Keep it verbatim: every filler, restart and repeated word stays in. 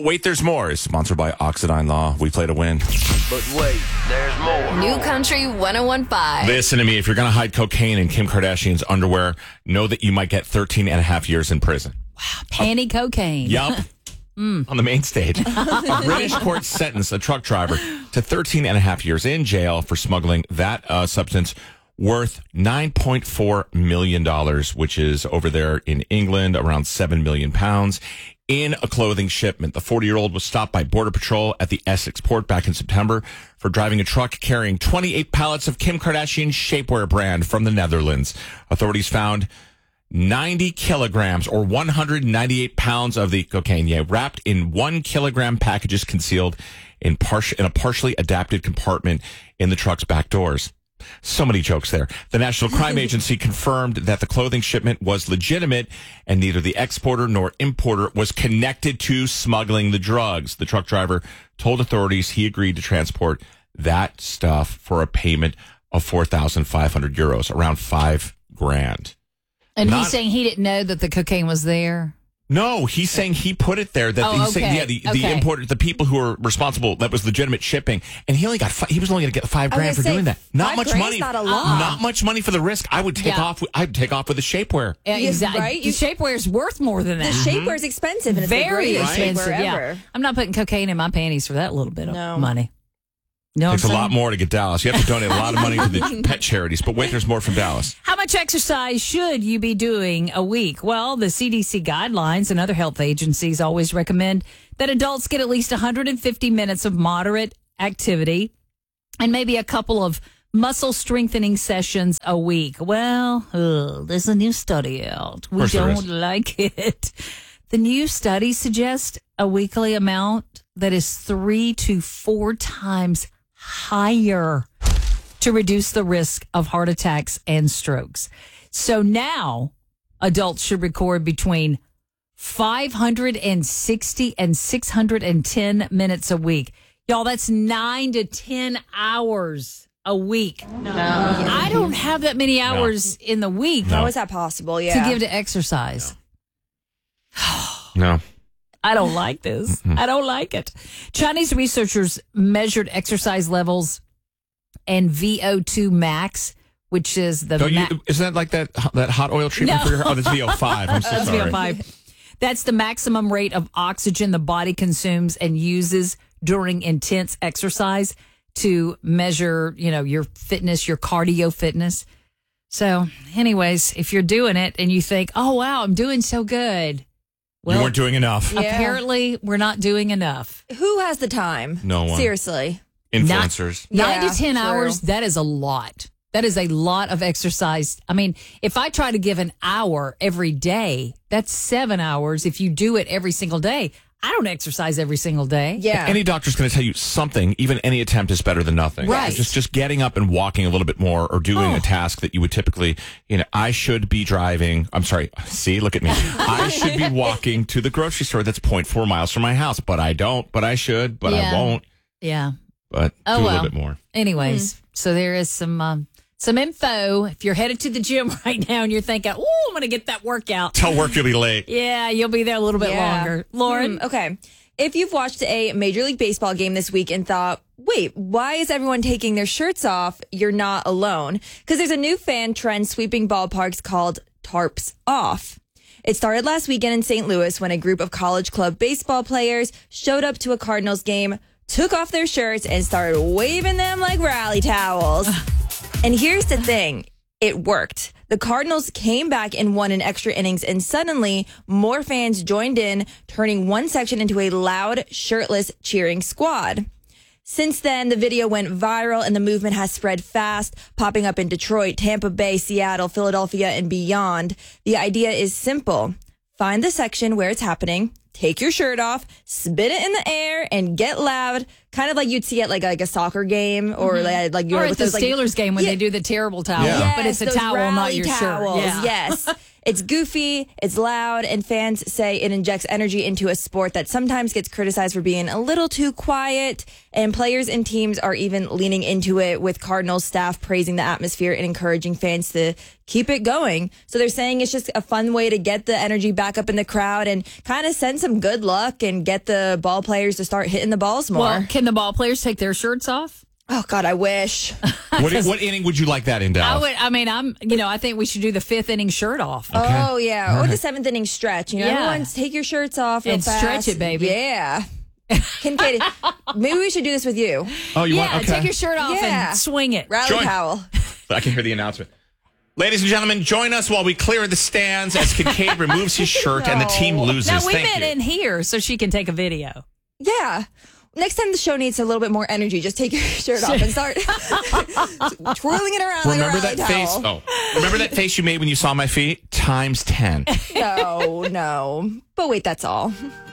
But wait, there's more is sponsored by Oxidine Law. We play to win. But wait, there's more. New Country one oh one point five. Listen to me. If you're going to hide cocaine in Kim Kardashian's underwear, know that you might get thirteen and a half years in prison. Wow, panty cocaine. Yup. Mm. On the main stage. A British court sentenced a truck driver to thirteen and a half years in jail for smuggling that uh, substance worth nine point four million dollars, which is over there in England, around seven million pounds, in a clothing shipment. The forty-year-old was stopped by Border Patrol at the Essex port back in September for driving a truck carrying twenty-eight pallets of Kim Kardashian's shapewear brand from the Netherlands. Authorities found ninety kilograms or one hundred ninety-eight pounds of the cocaine, yeah, wrapped in one kilogram packages concealed in, par- in a partially adapted compartment in the truck's back doors. So many jokes there. The National Crime Agency confirmed that the clothing shipment was legitimate and neither the exporter nor importer was connected to smuggling the drugs. The truck driver told authorities he agreed to transport that stuff for a payment of four thousand five hundred euros, around five grand. And Not, he's saying he didn't know that the cocaine was there? No, he's saying he put it there. That oh, he's okay. saying, yeah, the, okay. the importer, the people who are responsible, that was legitimate shipping, and he only got fi- he was only going to get five grand for say, doing that. Not much money. Not a lot. Not much money for the risk. I would take Yeah. off. I'd take off with the shapewear. Yeah, exactly. Right? The shapewear is worth more than that. The shapewear is expensive, and it's very the greatest expensive. shapewear Yeah, ever. I'm not putting cocaine in my panties for that little bit of No. money. No, Takes a lot more to get Dallas. You have to donate a lot of money to the pet charities. But wait, there's more from Dallas. How much exercise should you be doing a week? Well, the C D C guidelines and other health agencies always recommend that adults get at least one hundred fifty minutes of moderate activity and maybe a couple of muscle strengthening sessions a week. Well, ugh, there's a new study out. We course there don't is. like it. The new study suggests a weekly amount that is three to four times higher to reduce the risk of heart attacks and strokes. So now adults should record between five hundred sixty and six hundred ten minutes a week. Y'all, that's nine to ten hours a week. No. I don't have that many hours in the week How is that possible? Yeah. to give to exercise. No. I don't like this. I don't like it. Chinese researchers measured exercise levels and V O two max, which is the... Don't ma- you, isn't that like that that hot oil treatment No. for your hair? Oh, that's V O five. I'm so That's sorry. V O five. That's the maximum rate of oxygen the body consumes and uses during intense exercise to measure, you know, your fitness, your cardio fitness. So, anyways, if you're doing it and you think, oh, wow, I'm doing so good. Well, you weren't doing enough. Yeah. apparently, we're not doing enough. Who has the time? No one. Seriously. Influencers. Nine Yeah, to ten true. hours, that is a lot. That is a lot of exercise. I mean, if I try to give an hour every day, that's seven hours. If you do it every single day, I don't exercise every single day. Yeah. Any doctor's going to tell you something, even any attempt is better than nothing. Right. Just just getting up and walking a little bit more or doing Oh. a task that you would typically, you know, I should be driving. I'm sorry. See, look at me. I should be walking to the grocery store that's zero point four miles from my house, but I don't, but I should, but Yeah. I won't. Yeah. But Oh, do a well. little bit more. Anyways, so there is some um, some info. If you're headed to the gym right now and you're thinking, oh, I'm going to get that workout. Tell work you'll be late. Yeah, you'll be there a little bit Yeah. longer. Lauren? Hmm, okay. If you've watched a Major League Baseball game this week and thought, wait, why is everyone taking their shirts off? You're not alone. Because there's a new fan trend sweeping ballparks called Tarps Off. It started last weekend in Saint Louis when a group of college club baseball players showed up to a Cardinals game, took off their shirts, and started waving them like rally towels. And here's the thing. It worked. The Cardinals came back and won in extra innings, and suddenly more fans joined in, turning one section into a loud, shirtless cheering squad. Since then, the video went viral and the movement has spread fast, popping up in Detroit, Tampa Bay, Seattle, Philadelphia, and beyond. The idea is simple. Find the section where it's happening, take your shirt off, spin it in the air, and get loud, kind of like you'd see at like, like a soccer game or Mm-hmm. like, like you Or know, at with the those, like, Steelers game when yeah. they do the terrible towel. Yeah. Yes, But it's a those towel, not rally your towels. shirt. Yeah. Yes. It's goofy, it's loud, and fans say it injects energy into a sport that sometimes gets criticized for being a little too quiet. And players and teams are even leaning into it, with Cardinals staff praising the atmosphere and encouraging fans to keep it going. So they're saying it's just a fun way to get the energy back up in the crowd and kind of send some good luck and get the ball players to start hitting the balls more. Well, can the ball players take their shirts off? Oh, God, I wish. What, what inning would you like that in, Dallas? I would. I mean, I'm. You know, I think we should do the fifth inning shirt off. Oh, yeah. Or the seventh inning stretch. You know, Yeah. everyone's take your shirts off real And fast. stretch it, baby. Yeah. Kincaid, maybe we should do this with you. Oh, you Yeah, want? Okay. take your shirt off Yeah. and swing it. Riley Join- Powell. I can hear the announcement. Ladies and gentlemen, join us while we clear the stands as Kincaid removes his shirt and the team loses. No, we Thank meant you. in here so she can take a video. Yeah. Next time the show needs a little bit more energy, just take your shirt off and start twirling it around Remember like a that Riley face? towel. Oh, remember that face you made when you saw my feet? Times ten. No, no. But wait, that's all.